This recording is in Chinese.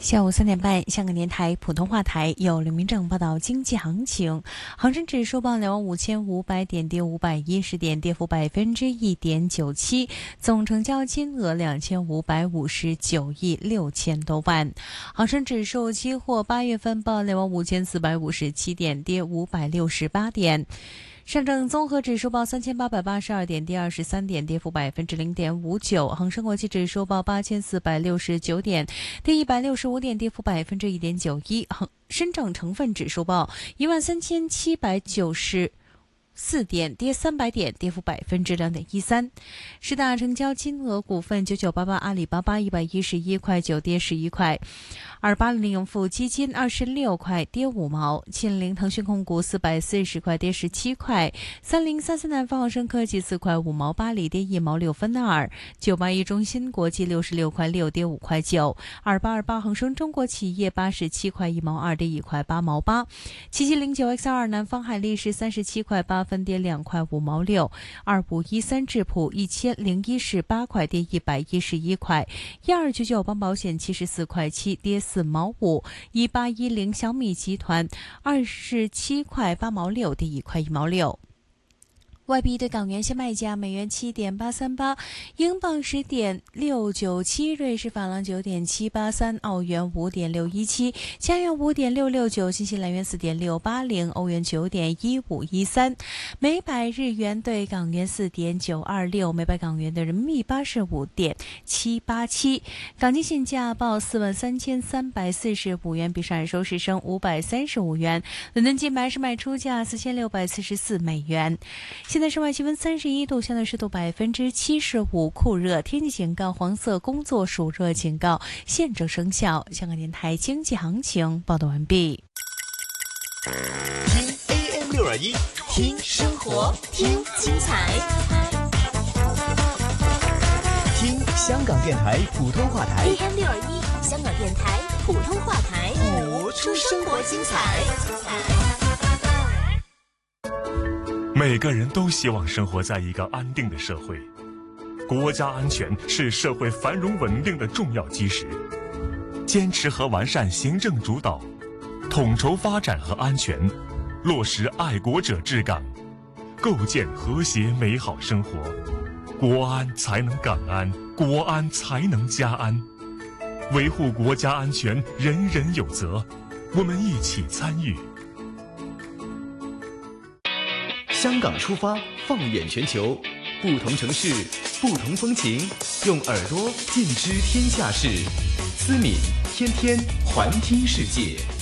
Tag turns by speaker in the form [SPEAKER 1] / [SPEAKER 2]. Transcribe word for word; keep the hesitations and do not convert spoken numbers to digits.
[SPEAKER 1] 下午三点半，香港电台普通话台有刘明正报道经济行情。恒生指数报两万五千五百点，跌五百一十点，跌幅百分之一点九七，总成交金额两千五百五十九亿六千多万。恒生指数期货八月份报两万五千四百五十七点，跌五百六十八点。上证综合指数报三千八百八十二点，跌二十三点，跌幅百分之零点五九。恒生国际指数报八千四百六十九点，跌一百六十五点，跌幅百分之一点九一。恒深证成分指数报一万三千七百九十四点，跌三百点，跌幅百分之两点一三。十大成交金额股份九九八八阿里巴巴一百一十一块九，跌十一块。二八零零盈富基金二十六块，跌五毛。七零零腾讯控股四百四十块，跌十七块。三零三三南方恒生科技四块五毛八厘，跌一毛六分二。九八一中芯国际六十六块六，跌五块九。二八二八恒生中国企业八十七块一毛二，跌一块八毛八。七七零九 X 二南方海力士三十七块八分，跌两块五毛六。二五一三智普一千零一十八块，跌一百一十一块。一二九九邦保险七十四块七，跌四毛五。一八一零小米集团二十七块八毛六，跌一块一毛六。外币对港元现卖价：美元七点八三八，英镑十点六九七，瑞士法郎九点七八三，澳元五点六一七，加元五点六六九，新西兰元四点六八零，欧元九点一五一三，每百日元对港元四点九二六，每百港元对人民币八十五点七八七。港金现价报四万三千三百四十五元，比上日收市升五百三十五元。伦敦金买市卖出价四千六百四十四美元。现在室外气温三十一度，相对湿度百分之七十五，酷热天气警告、黄色工作暑热警告现正生效。香港电台经济行情报道完毕。
[SPEAKER 2] 听 A M 六二一，听生活，听精彩，听香港电台普通话台
[SPEAKER 3] A M 六二一，香港电台普通话台，
[SPEAKER 2] 播出生活精彩。
[SPEAKER 4] 每个人都希望生活在一个安定的社会，国家安全是社会繁荣稳定的重要基石。坚持和完善行政主导，统筹发展和安全，落实爱国者治港，构建和谐美好生活。国安才能港安，国安才能家安。维护国家安全，人人有责，我们一起参与。
[SPEAKER 2] 香港出发，放眼全球，不同城市，不同风情，用耳朵尽知天下事。思敏天天环听世界。